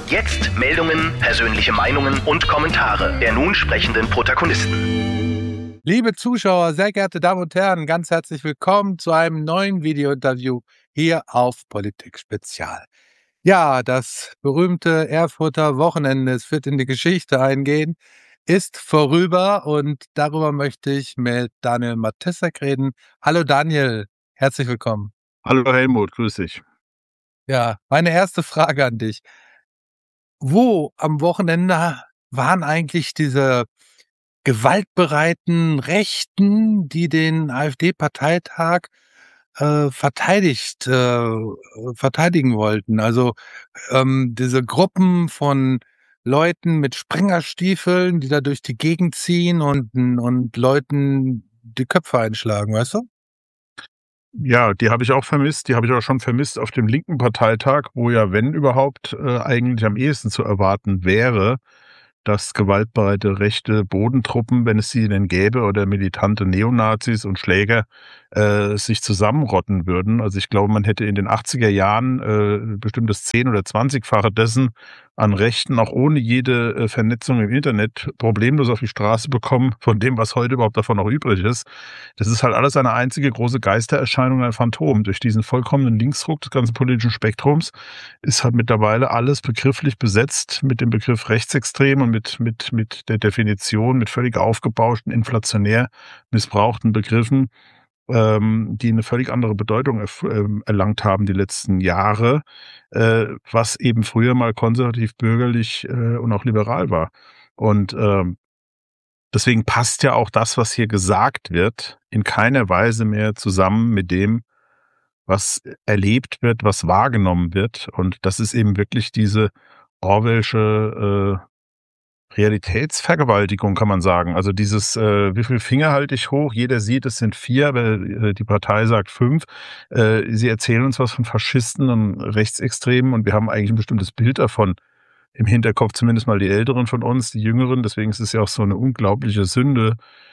Jetzt Meldungen, persönliche Meinungen und Kommentare der nun sprechenden Protagonisten. Liebe Zuschauer, sehr geehrte Damen und Herren, ganz herzlich willkommen zu einem neuen Video-Interview hier auf Politik Spezial. Ja, das berühmte Erfurter Wochenende, es wird in die Geschichte eingehen, ist vorüber und darüber möchte ich mit Daniel Matessek reden. Hallo Daniel, herzlich willkommen. Hallo Helmut, grüß dich. Ja, meine erste Frage an dich. Wo am Wochenende waren eigentlich diese gewaltbereiten Rechten, die den AfD-Parteitag verteidigen wollten? Also diese Gruppen von Leuten mit Springerstiefeln, die da durch die Gegend ziehen und Leuten die Köpfe einschlagen, weißt du? Ja, die habe ich auch vermisst. Die habe ich auch schon vermisst auf dem linken Parteitag, wo ja, wenn überhaupt, eigentlich am ehesten zu erwarten wäre, dass gewaltbereite rechte Bodentruppen, wenn es sie denn gäbe, oder militante Neonazis und Schläger sich zusammenrotten würden. Also ich glaube, man hätte in den 80er Jahren bestimmt das 10- oder 20-fache dessen an Rechten, auch ohne jede Vernetzung im Internet, problemlos auf die Straße bekommen, von dem, was heute überhaupt davon noch übrig ist. Das ist halt alles eine einzige große Geistererscheinung, ein Phantom. Durch diesen vollkommenen Linksruck des ganzen politischen Spektrums ist halt mittlerweile alles begrifflich besetzt mit dem Begriff rechtsextrem und mit der Definition, mit völlig aufgebauschten, inflationär missbrauchten Begriffen, die eine völlig andere Bedeutung erlangt haben die letzten Jahre, was eben früher mal konservativ, bürgerlich und auch liberal war. Und deswegen passt ja auch das, was hier gesagt wird, in keiner Weise mehr zusammen mit dem, was erlebt wird, was wahrgenommen wird. Und das ist eben wirklich diese Orwellsche Realitätsvergewaltigung, kann man sagen. Also dieses, wie viel Finger halte ich hoch? Jeder sieht, es sind 4, aber die Partei sagt 5. Sie erzählen uns was von Faschisten und Rechtsextremen und wir haben eigentlich ein bestimmtes Bild davon im Hinterkopf, zumindest mal die Älteren von uns, die Jüngeren. Deswegen ist es ja auch so eine unglaubliche Sünde,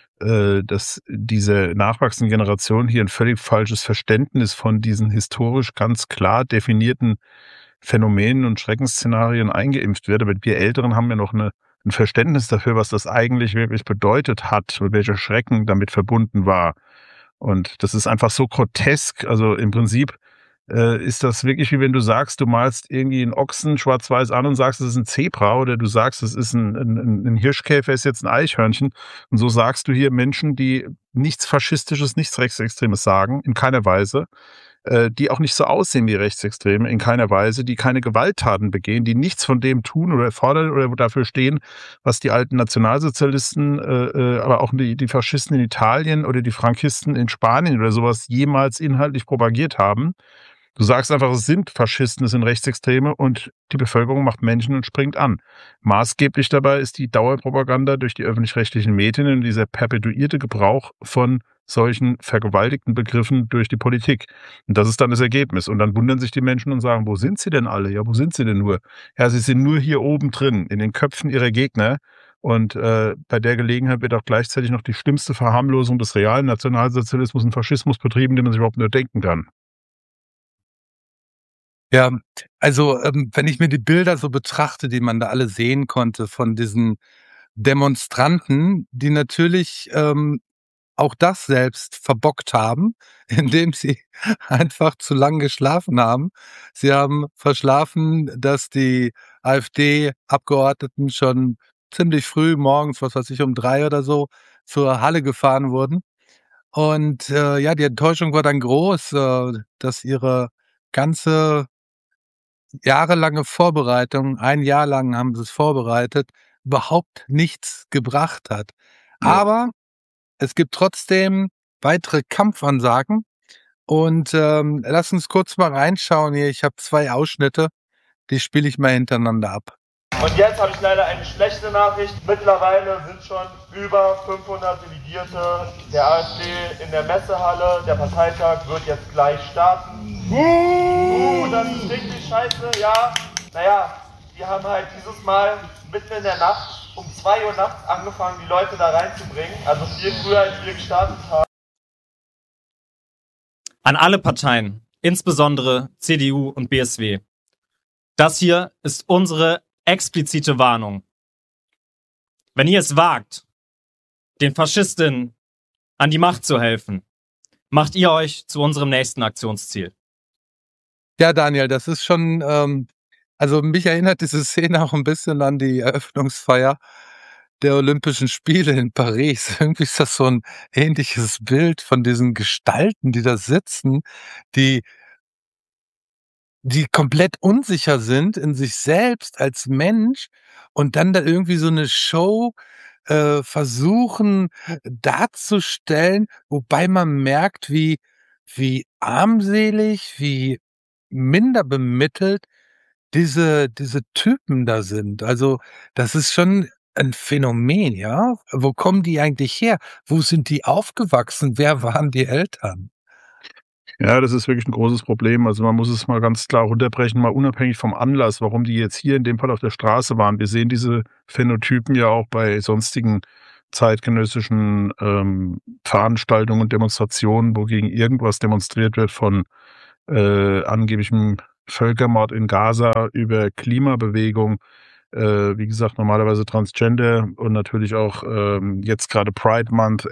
dass diese nachwachsende Generation hier ein völlig falsches Verständnis von diesen historisch ganz klar definierten Phänomenen und Schreckensszenarien eingeimpft wird. Aber wir Älteren haben ja noch ein Verständnis dafür, was das eigentlich wirklich bedeutet hat und welcher Schrecken damit verbunden war. Und das ist einfach so grotesk. Also im Prinzip ist das wirklich, wie wenn du sagst, du malst irgendwie einen Ochsen schwarz-weiß an und sagst, es ist ein Zebra, oder du sagst, es ist ein Hirschkäfer, ist jetzt ein Eichhörnchen. Und so sagst du hier Menschen, die nichts Faschistisches, nichts Rechtsextremes sagen, in keiner Weise, die auch nicht so aussehen wie Rechtsextreme, in keiner Weise, die keine Gewalttaten begehen, die nichts von dem tun oder fordern oder dafür stehen, was die alten Nationalsozialisten, aber auch die Faschisten in Italien oder die Frankisten in Spanien oder sowas jemals inhaltlich propagiert haben. Du sagst einfach, es sind Faschisten, es sind Rechtsextreme, und die Bevölkerung macht Menschen und springt an. Maßgeblich dabei ist die Dauerpropaganda durch die öffentlich-rechtlichen Medien und dieser perpetuierte Gebrauch von solchen vergewaltigten Begriffen durch die Politik. Und das ist dann das Ergebnis. Und dann wundern sich die Menschen und sagen, wo sind sie denn alle? Ja, wo sind sie denn nur? Ja, sie sind nur hier oben drin, in den Köpfen ihrer Gegner. Und bei der Gelegenheit wird auch gleichzeitig noch die schlimmste Verharmlosung des realen Nationalsozialismus und Faschismus betrieben, den man sich überhaupt nur denken kann. Ja, also wenn ich mir die Bilder so betrachte, die man da alle sehen konnte von diesen Demonstranten, die natürlich auch das selbst verbockt haben, indem sie einfach zu lang geschlafen haben. Sie haben verschlafen, dass die AfD-Abgeordneten schon ziemlich früh morgens, was weiß ich, um 3 oder so, zur Halle gefahren wurden. Und ja, die Enttäuschung war dann groß, dass ihre ganze jahrelange Vorbereitung, 1 Jahr lang haben sie es vorbereitet, überhaupt nichts gebracht hat. Ja. Aber es gibt trotzdem weitere Kampfansagen und lass uns kurz mal reinschauen hier. Ich habe 2 Ausschnitte, die spiele ich mal hintereinander ab. Und jetzt habe ich leider eine schlechte Nachricht. Mittlerweile sind schon über 500 Delegierte der AfD in der Messehalle. Der Parteitag wird jetzt gleich starten. Das ist richtig scheiße, ja. Naja, die haben halt dieses Mal mitten in der Nacht um 2 Uhr nachts angefangen, die Leute da reinzubringen. Also viel früher, als wir gestartet haben. An alle Parteien, insbesondere CDU und BSW. Das hier ist unsere explizite Warnung. Wenn ihr es wagt, den Faschistinnen an die Macht zu helfen, macht ihr euch zu unserem nächsten Aktionsziel. Ja, Daniel, das ist schon, also mich erinnert diese Szene auch ein bisschen an die Eröffnungsfeier der Olympischen Spiele in Paris. Irgendwie ist das so ein ähnliches Bild von diesen Gestalten, die da sitzen, die komplett unsicher sind in sich selbst als Mensch und dann da irgendwie so eine Show versuchen darzustellen, wobei man merkt, wie armselig, wie minder bemittelt diese Typen da sind. Also, das ist schon ein Phänomen, ja? Wo kommen die eigentlich her? Wo sind die aufgewachsen? Wer waren die Eltern? Ja, das ist wirklich ein großes Problem. Also, man muss es mal ganz klar runterbrechen, mal unabhängig vom Anlass, warum die jetzt hier in dem Fall auf der Straße waren. Wir sehen diese Phänotypen ja auch bei sonstigen zeitgenössischen, Veranstaltungen und Demonstrationen, wo gegen irgendwas demonstriert wird, von, angeblichem Völkermord in Gaza über Klimabewegung, wie gesagt, normalerweise Transgender und natürlich auch, jetzt gerade Pride Month,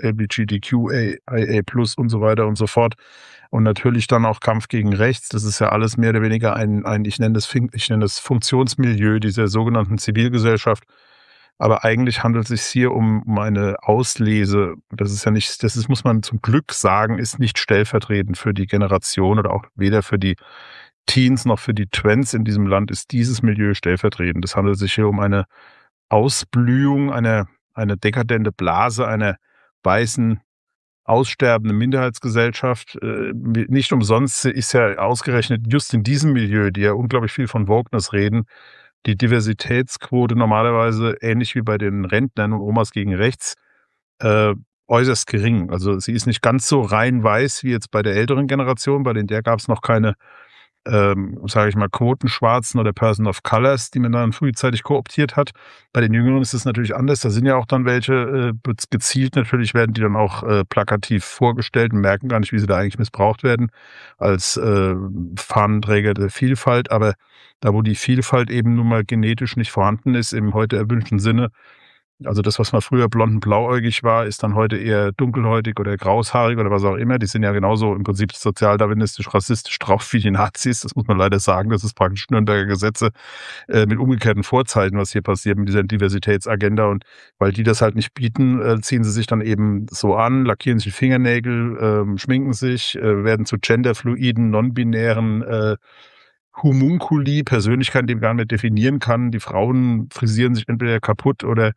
LGBTQIA+ und so weiter und so fort. Und natürlich dann auch Kampf gegen Rechts. Das ist ja alles mehr oder weniger ein ich nenne das Funktionsmilieu dieser sogenannten Zivilgesellschaft. Aber eigentlich handelt es sich hier um eine Auslese. Das ist ja nicht, das ist, muss man zum Glück sagen, ist nicht stellvertretend für die Generation oder auch weder für die Teens noch für die Twents in diesem Land ist dieses Milieu stellvertretend. Es handelt sich hier um eine Ausblühung, eine dekadente Blase einer weißen, aussterbenden Minderheitsgesellschaft. Nicht umsonst ist ja ausgerechnet just in diesem Milieu, die ja unglaublich viel von Wokeness reden, die Diversitätsquote normalerweise ähnlich wie bei den Rentnern und Omas gegen Rechts äußerst gering. Also sie ist nicht ganz so rein weiß wie jetzt bei der älteren Generation, bei der gab es noch keine sage ich mal, Quotenschwarzen oder Person of Colors, die man dann frühzeitig kooptiert hat. Bei den Jüngeren ist es natürlich anders. Da sind ja auch dann welche, gezielt natürlich werden die dann auch plakativ vorgestellt und merken gar nicht, wie sie da eigentlich missbraucht werden als Fahnenträger der Vielfalt. Aber da, wo die Vielfalt eben nun mal genetisch nicht vorhanden ist, im heute erwünschten Sinne, also das, was mal früher blond und blauäugig war, ist dann heute eher dunkelhäutig oder graushaarig oder was auch immer. Die sind ja genauso im Prinzip sozialdarwinistisch, rassistisch drauf wie die Nazis. Das muss man leider sagen. Das ist praktisch Nürnberger Gesetze mit umgekehrten Vorzeichen, was hier passiert mit dieser Diversitätsagenda. Und weil die das halt nicht bieten, ziehen sie sich dann eben so an, lackieren sich die Fingernägel, schminken sich, werden zu genderfluiden, non-binären Homunculi, Persönlichkeiten, die man gar nicht definieren kann. Die Frauen frisieren sich entweder kaputt oder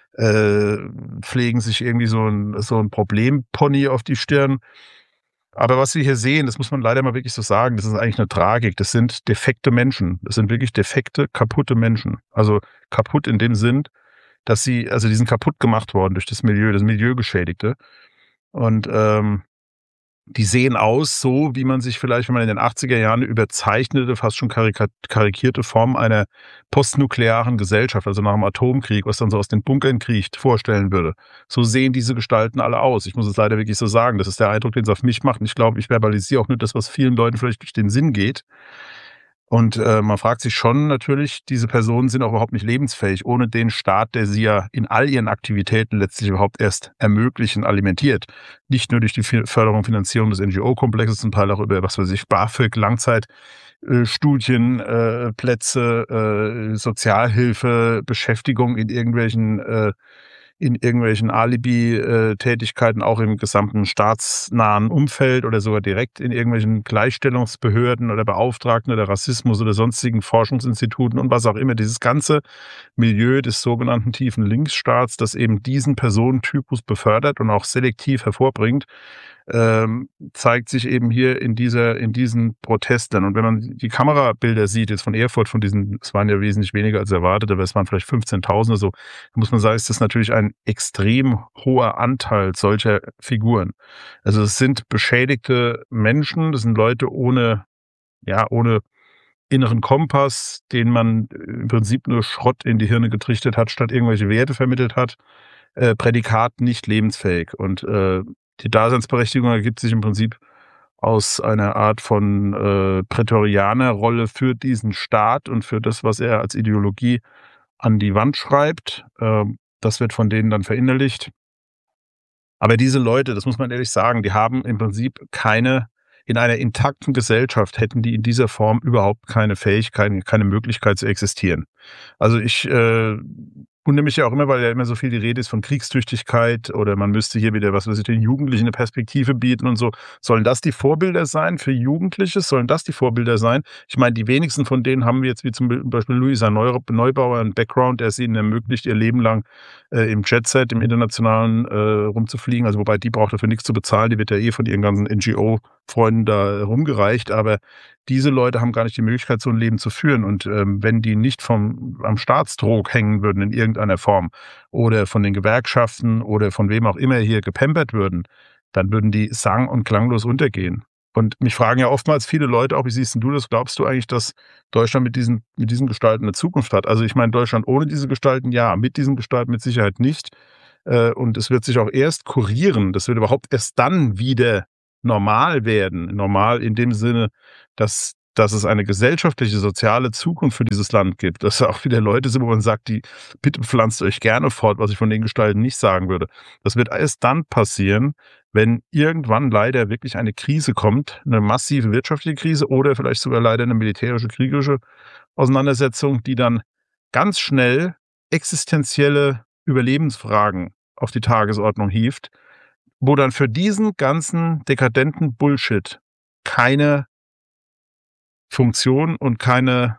pflegen sich irgendwie so ein Problempony auf die Stirn. Aber was wir hier sehen, das muss man leider mal wirklich so sagen, das ist eigentlich eine Tragik. Das sind defekte Menschen. Das sind wirklich defekte, kaputte Menschen. Also kaputt in dem Sinn, dass die sind kaputt gemacht worden durch das Milieugeschädigte. Und die sehen aus so, wie man sich vielleicht, wenn man in den 80er Jahren eine überzeichnete, fast schon karikierte Form einer postnuklearen Gesellschaft, also nach dem Atomkrieg, was dann so aus den Bunkern kriecht, vorstellen würde. So sehen diese Gestalten alle aus. Ich muss es leider wirklich so sagen. Das ist der Eindruck, den es auf mich macht. Und ich glaube, ich verbalisiere auch nur das, was vielen Leuten vielleicht durch den Sinn geht. Und man fragt sich schon natürlich, diese Personen sind auch überhaupt nicht lebensfähig, ohne den Staat, der sie ja in all ihren Aktivitäten letztlich überhaupt erst ermöglichen, alimentiert. Nicht nur durch die Förderung und Finanzierung des NGO-Komplexes, zum Teil auch über, was weiß ich, BAföG, Langzeitstudienplätze, Sozialhilfe, Beschäftigung in irgendwelchen Alibi-Tätigkeiten, auch im gesamten staatsnahen Umfeld oder sogar direkt in irgendwelchen Gleichstellungsbehörden oder Beauftragten oder Rassismus oder sonstigen Forschungsinstituten und was auch immer. Dieses ganze Milieu des sogenannten tiefen Linksstaats, das eben diesen Personentypus befördert und auch selektiv hervorbringt, zeigt sich eben hier in diesen Protestern. Und wenn man die Kamerabilder sieht, jetzt von Erfurt, es waren ja wesentlich weniger als erwartet, aber es waren vielleicht 15.000 oder so, muss man sagen, ist das natürlich ein extrem hoher Anteil solcher Figuren. Also es sind beschädigte Menschen, das sind Leute ohne inneren Kompass, denen man im Prinzip nur Schrott in die Hirne getrichtert hat, statt irgendwelche Werte vermittelt hat. Prädikat nicht lebensfähig. Und die Daseinsberechtigung ergibt sich im Prinzip aus einer Art von Prätorianerrolle für diesen Staat und für das, was er als Ideologie an die Wand schreibt. Das wird von denen dann verinnerlicht. Aber diese Leute, das muss man ehrlich sagen, die haben im Prinzip in einer intakten Gesellschaft hätten die in dieser Form überhaupt keine Fähigkeit, keine Möglichkeit zu existieren. Also ich wundere mich ja auch immer, weil ja immer so viel die Rede ist von Kriegstüchtigkeit oder man müsste hier wieder, was weiß ich, den Jugendlichen eine Perspektive bieten und so. Sollen das die Vorbilder sein für Jugendliche? Sollen das die Vorbilder sein? Ich meine, die wenigsten von denen haben jetzt, wie zum Beispiel Luisa Neubauer, einen Background, der es ihnen ermöglicht, ihr Leben lang im Jetset, im Internationalen rumzufliegen. Also wobei, die braucht dafür nichts zu bezahlen. Die wird ja von ihren ganzen NGO-Freunden da rumgereicht. Aber diese Leute haben gar nicht die Möglichkeit, so ein Leben zu führen. Und wenn die nicht am Staatsdruck hängen würden in irgendeiner Form oder von den Gewerkschaften oder von wem auch immer hier gepampert würden, dann würden die sang- und klanglos untergehen. Und mich fragen ja oftmals viele Leute auch, wie siehst du das? Glaubst du eigentlich, dass Deutschland mit diesen Gestalten eine Zukunft hat? Also ich meine, Deutschland ohne diese Gestalten, ja, mit diesen Gestalten mit Sicherheit nicht. Und es wird sich auch erst kurieren. Das wird überhaupt erst dann wieder normal werden. Normal in dem Sinne, dass es eine gesellschaftliche, soziale Zukunft für dieses Land gibt. Dass auch wieder Leute sind, wo man sagt, bitte pflanzt euch gerne fort, was ich von den Gestalten nicht sagen würde. Das wird erst dann passieren, wenn irgendwann leider wirklich eine Krise kommt, eine massive wirtschaftliche Krise oder vielleicht sogar leider eine militärische, kriegerische Auseinandersetzung, die dann ganz schnell existenzielle Überlebensfragen auf die Tagesordnung hieft, wo dann für diesen ganzen dekadenten Bullshit keine Funktion und kein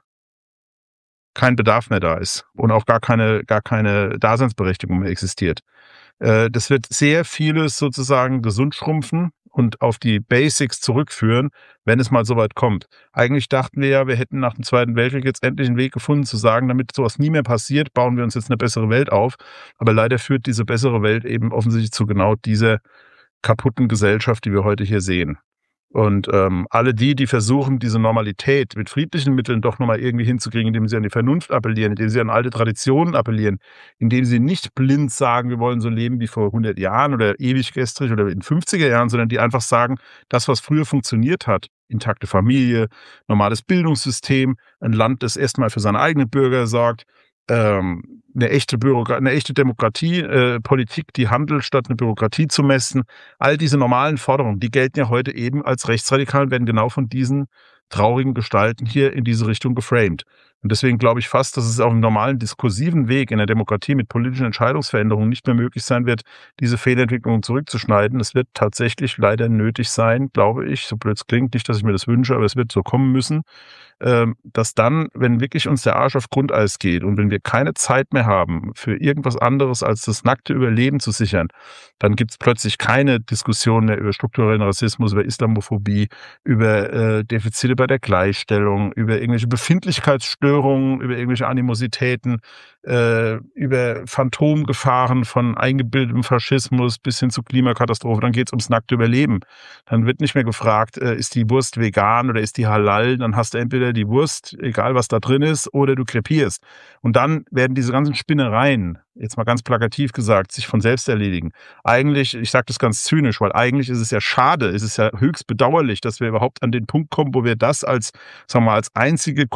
Bedarf mehr da ist und auch gar keine Daseinsberechtigung mehr existiert. Das wird sehr vieles sozusagen gesund schrumpfen und auf die Basics zurückführen, wenn es mal so weit kommt. Eigentlich dachten wir ja, wir hätten nach dem Zweiten Weltkrieg jetzt endlich einen Weg gefunden zu sagen, damit sowas nie mehr passiert, bauen wir uns jetzt eine bessere Welt auf. Aber leider führt diese bessere Welt eben offensichtlich zu genau dieser kaputten Gesellschaft, die wir heute hier sehen. Und alle die versuchen, diese Normalität mit friedlichen Mitteln doch nochmal irgendwie hinzukriegen, indem sie an die Vernunft appellieren, indem sie an alte Traditionen appellieren, indem sie nicht blind sagen, wir wollen so leben wie vor 100 Jahren oder ewig gestrig oder in 50er Jahren, sondern die einfach sagen, das, was früher funktioniert hat, intakte Familie, normales Bildungssystem, ein Land, das erstmal für seine eigenen Bürger sorgt, eine echte Demokratie, Politik, die handelt, statt eine Bürokratie zu messen. All diese normalen Forderungen, die gelten ja heute eben als rechtsradikal und werden genau von diesen traurigen Gestalten hier in diese Richtung geframed. Und deswegen glaube ich fast, dass es auf einem normalen diskursiven Weg in der Demokratie mit politischen Entscheidungsveränderungen nicht mehr möglich sein wird, diese Fehlentwicklungen zurückzuschneiden. Es wird tatsächlich leider nötig sein, glaube ich, so blöd es klingt, nicht, dass ich mir das wünsche, aber es wird so kommen müssen, dass dann, wenn wirklich uns der Arsch auf Grundeis geht und wenn wir keine Zeit mehr haben für irgendwas anderes als das nackte Überleben zu sichern, dann gibt es plötzlich keine Diskussion mehr über strukturellen Rassismus, über Islamophobie, über Defizite bei der Gleichstellung, über irgendwelche Befindlichkeitsstörungen, über irgendwelche Animositäten, über Phantomgefahren von eingebildetem Faschismus bis hin zu Klimakatastrophe. Dann geht es ums nackte Überleben. Dann wird nicht mehr gefragt, ist die Wurst vegan oder ist die halal? Dann hast du entweder die Wurst, egal was da drin ist, oder du krepierst. Und dann werden diese ganzen Spinnereien, jetzt mal ganz plakativ gesagt, sich von selbst erledigen. Eigentlich, ich sage das ganz zynisch, weil eigentlich ist es ja schade, ist es ja höchst bedauerlich, dass wir überhaupt an den Punkt kommen, wo wir das als einzige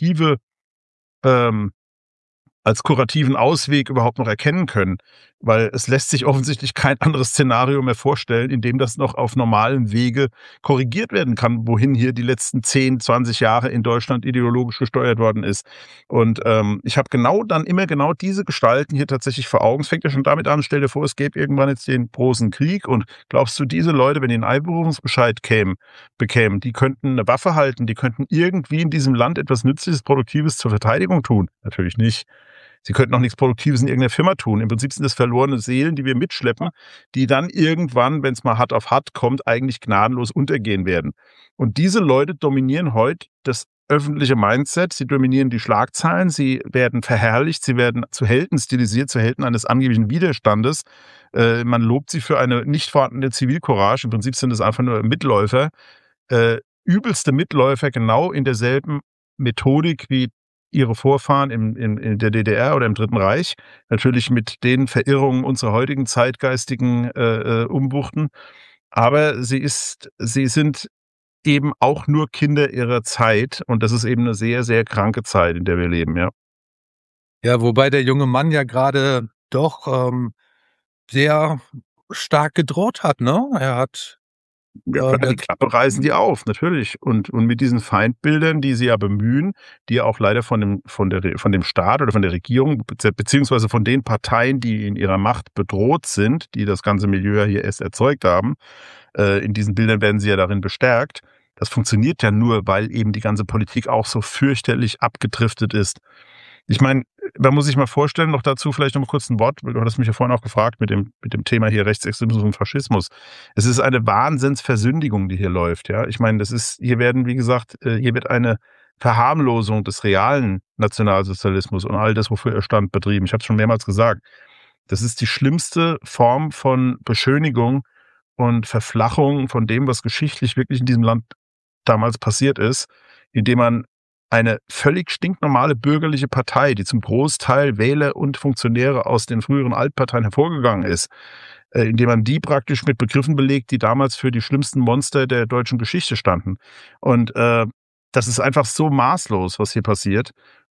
als kurativen Ausweg überhaupt noch erkennen können, weil es lässt sich offensichtlich kein anderes Szenario mehr vorstellen, in dem das noch auf normalem Wege korrigiert werden kann, wohin hier die letzten 10, 20 Jahre in Deutschland ideologisch gesteuert worden ist. Und ich habe immer genau diese Gestalten hier tatsächlich vor Augen. Es fängt ja schon damit an, stell dir vor, es gäbe irgendwann jetzt den großen Krieg und glaubst du, diese Leute, wenn die einen Einberufungsbescheid bekämen, die könnten eine Waffe halten, die könnten irgendwie in diesem Land etwas Nützliches, Produktives zur Verteidigung tun? Natürlich nicht. Sie könnten auch nichts Produktives in irgendeiner Firma tun. Im Prinzip sind das verlorene Seelen, die wir mitschleppen, die dann irgendwann, wenn es mal hart auf hart kommt, eigentlich gnadenlos untergehen werden. Und diese Leute dominieren heute das öffentliche Mindset, sie dominieren die Schlagzeilen, sie werden verherrlicht, sie werden zu Helden stilisiert, zu Helden eines angeblichen Widerstandes. Man lobt sie für eine nicht vorhandene Zivilcourage. Im Prinzip sind es einfach nur Mitläufer, übelste Mitläufer, genau in derselben Methodik wie ihre Vorfahren in der DDR oder im Dritten Reich, natürlich mit den Verirrungen unserer heutigen zeitgeistigen Umbuchten. Aber sie sind eben auch nur Kinder ihrer Zeit. Und das ist eben eine sehr, sehr kranke Zeit, in der wir leben, ja. Ja, wobei der junge Mann ja gerade doch sehr stark gedroht hat, ne? Er hat Ja klar, die der Klappe reißen die auf, natürlich. Und mit diesen Feindbildern, die sie ja bemühen, die ja auch leider von dem Staat oder von der Regierung beziehungsweise von den Parteien, die in ihrer Macht bedroht sind, die das ganze Milieu ja hier erst erzeugt haben, in diesen Bildern werden sie ja darin bestärkt. Das funktioniert ja nur, weil eben die ganze Politik auch so fürchterlich abgedriftet ist. Ich meine, man muss sich mal vorstellen, noch dazu vielleicht noch mal kurz ein Wort, weil du hattest mich ja vorhin auch gefragt mit dem Thema hier Rechtsextremismus und Faschismus. Es ist eine Wahnsinnsversündigung, die hier läuft, ja. Ich meine, hier wird eine Verharmlosung des realen Nationalsozialismus und all das, wofür er stand, betrieben. Ich habe es schon mehrmals gesagt. Das ist die schlimmste Form von Beschönigung und Verflachung von dem, was geschichtlich wirklich in diesem Land damals passiert ist, indem man eine völlig stinknormale bürgerliche Partei, die zum Großteil Wähler und Funktionäre aus den früheren Altparteien hervorgegangen ist, indem man die praktisch mit Begriffen belegt, die damals für die schlimmsten Monster der deutschen Geschichte standen. Und das ist einfach so maßlos, was hier passiert.